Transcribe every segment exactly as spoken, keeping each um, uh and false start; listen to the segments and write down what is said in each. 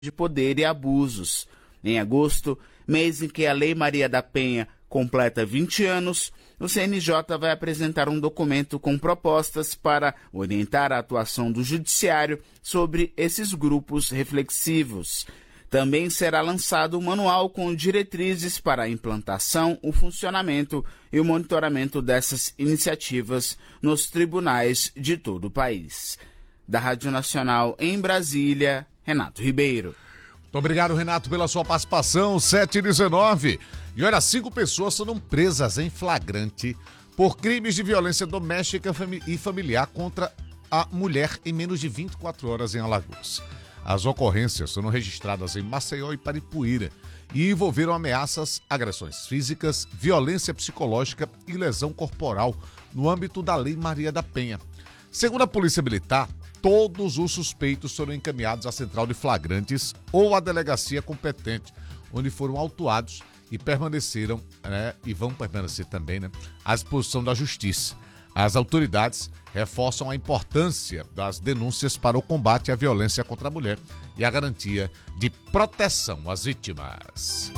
de poder e abusos. Em agosto, mês em que a Lei Maria da Penha completa vinte anos, o C N J vai apresentar um documento com propostas para orientar a atuação do Judiciário sobre esses grupos reflexivos. Também será lançado um manual com diretrizes para a implantação, o funcionamento e o monitoramento dessas iniciativas nos tribunais de todo o país. Da Rádio Nacional em Brasília, Renato Ribeiro. Muito obrigado, Renato, pela sua participação. sete e dezenove. E olha, cinco pessoas foram presas em flagrante por crimes de violência doméstica e familiar contra a mulher em menos de vinte e quatro horas em Alagoas. As ocorrências foram registradas em Maceió e Paripuíra e envolveram ameaças, agressões físicas, violência psicológica e lesão corporal no âmbito da Lei Maria da Penha. Segundo a Polícia Militar, todos os suspeitos foram encaminhados à central de flagrantes ou à delegacia competente, onde foram autuados e permaneceram, né, e vão permanecer também, né, à disposição da Justiça. As autoridades reforçam a importância das denúncias para o combate à violência contra a mulher e a garantia de proteção às vítimas.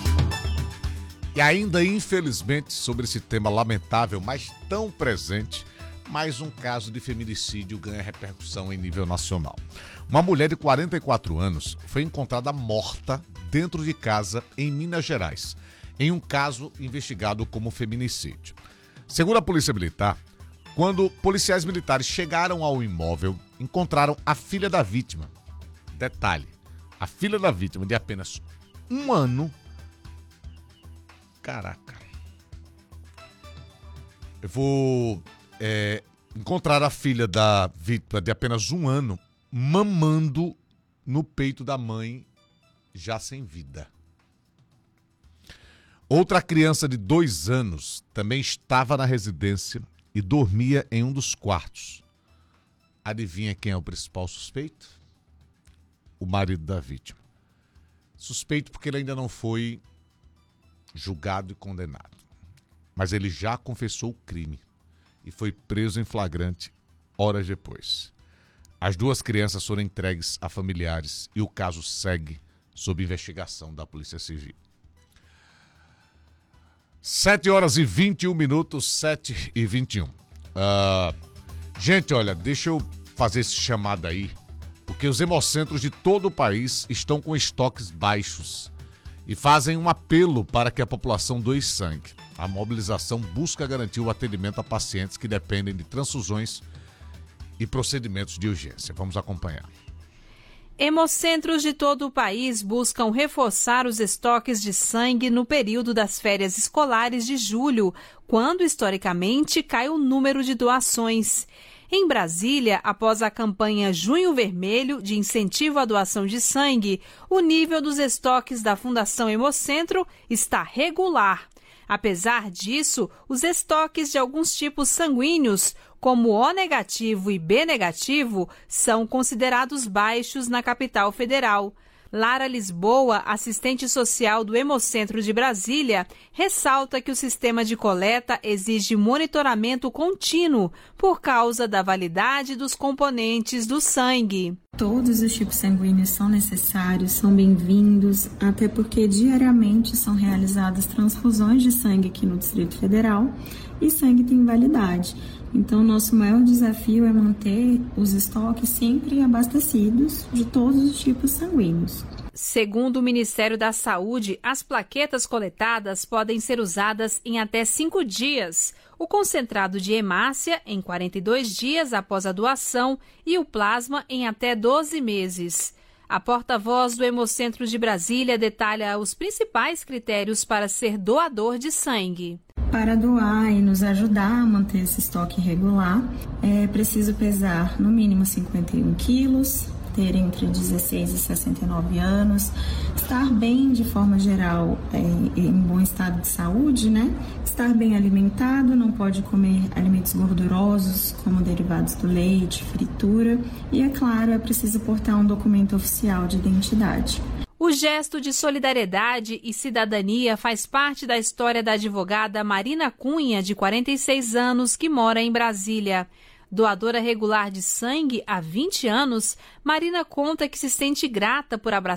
E ainda, infelizmente, sobre esse tema lamentável, mas tão presente, mais um caso de feminicídio ganha repercussão em nível nacional. Uma mulher de quarenta e quatro anos foi encontrada morta dentro de casa em Minas Gerais, em um caso investigado como feminicídio. Segundo a Polícia Militar, quando policiais militares chegaram ao imóvel, encontraram a filha da vítima. Detalhe, a filha da vítima de apenas um ano. Caraca. Eu vou... É, encontrar a filha da vítima de apenas um ano mamando no peito da mãe já sem vida. Outra criança de dois anos também estava na residência e dormia em um dos quartos. Adivinha quem é o principal suspeito? O marido da vítima. Suspeito porque ele ainda não foi julgado e condenado. Mas ele já confessou o crime e foi preso em flagrante horas depois. As duas crianças foram entregues a familiares e o caso segue sob investigação da Polícia Civil. sete horas e vinte e um minutos, sete e vinte e um. Uh, gente, olha, deixa eu fazer esse chamado aí, porque os hemocentros de todo o país estão com estoques baixos e fazem um apelo para que a população doe sangue. A mobilização busca garantir o atendimento a pacientes que dependem de transfusões e procedimentos de urgência. Vamos acompanhar. Hemocentros de todo o país buscam reforçar os estoques de sangue no período das férias escolares de julho, quando, historicamente, cai o número de doações. Em Brasília, após a campanha Junho Vermelho de incentivo à doação de sangue, o nível dos estoques da Fundação Hemocentro está regular. Apesar disso, os estoques de alguns tipos sanguíneos, como O negativo e B negativo, são considerados baixos na capital federal. Lara Lisboa, assistente social do Hemocentro de Brasília, ressalta que o sistema de coleta exige monitoramento contínuo por causa da validade dos componentes do sangue. Todos os tipos sanguíneos são necessários, são bem-vindos, até porque diariamente são realizadas transfusões de sangue aqui no Distrito Federal e sangue tem validade. Então, nosso maior desafio é manter os estoques sempre abastecidos de todos os tipos sanguíneos. Segundo o Ministério da Saúde, as plaquetas coletadas podem ser usadas em até cinco dias, o concentrado de hemácia em quarenta e dois dias após a doação e o plasma em até doze meses. A porta-voz do Hemocentro de Brasília detalha os principais critérios para ser doador de sangue. Para doar e nos ajudar a manter esse estoque regular, é preciso pesar no mínimo cinquenta e um quilos, ter entre dezesseis e sessenta e nove anos, estar bem de forma geral, é, em bom estado de saúde, né? Estar bem alimentado, não pode comer alimentos gordurosos, como derivados do leite, fritura, e é claro, é preciso portar um documento oficial de identidade. O gesto de solidariedade e cidadania faz parte da história da advogada Marina Cunha, de quarenta e seis anos, que mora em Brasília. Doadora regular de sangue há vinte anos, Marina conta que se sente grata por abraçar